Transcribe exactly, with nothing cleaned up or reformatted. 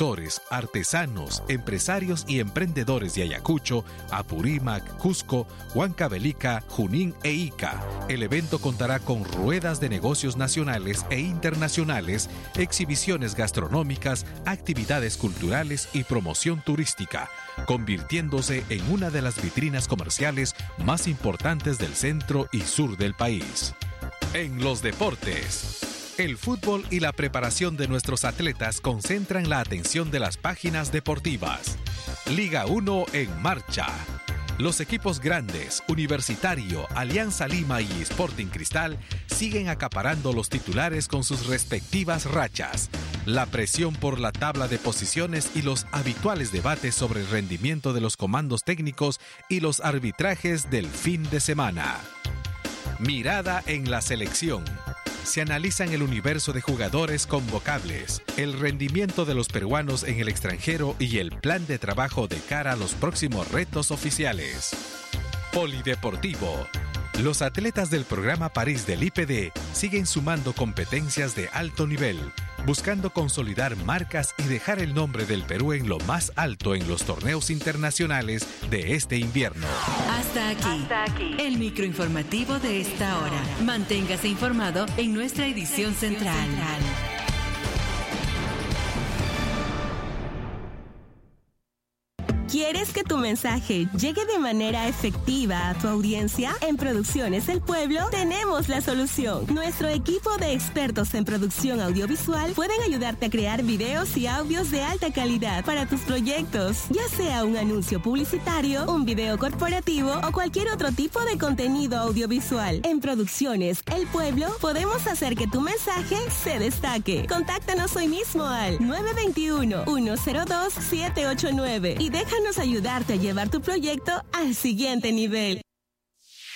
productores, artesanos, empresarios y emprendedores de Ayacucho, Apurímac, Cusco, Huancavelica, Junín e Ica. El evento contará con ruedas de negocios nacionales e internacionales, exhibiciones gastronómicas, actividades culturales y promoción turística, convirtiéndose en una de las vitrinas comerciales más importantes del centro y sur del país. En los deportes, el fútbol y la preparación de nuestros atletas concentran la atención de las páginas deportivas. Liga uno en marcha. Los equipos grandes, Universitario, Alianza Lima y Sporting Cristal, siguen acaparando los titulares con sus respectivas rachas. La presión por la tabla de posiciones y los habituales debates sobre el rendimiento de los comandos técnicos y los arbitrajes del fin de semana. Mirada en la selección. Se analizan el universo de jugadores convocables, el rendimiento de los peruanos en el extranjero y el plan de trabajo de cara a los próximos retos oficiales. Polideportivo. Los atletas del programa París del I P D siguen sumando competencias de alto nivel, buscando consolidar marcas y dejar el nombre del Perú en lo más alto en los torneos internacionales de este invierno. Hasta aquí, Hasta aquí. el microinformativo de esta hora. Manténgase informado en nuestra edición central. ¿Quieres que tu mensaje llegue de manera efectiva a tu audiencia? En Producciones El Pueblo tenemos la solución. Nuestro equipo de expertos en producción audiovisual pueden ayudarte a crear videos y audios de alta calidad para tus proyectos, ya sea un anuncio publicitario, un video corporativo o cualquier otro tipo de contenido audiovisual. En Producciones El Pueblo podemos hacer que tu mensaje se destaque. Contáctanos hoy mismo al nueve dos uno, uno cero dos, siete ocho nueve y déjanos ayudarte a llevar tu proyecto al siguiente nivel.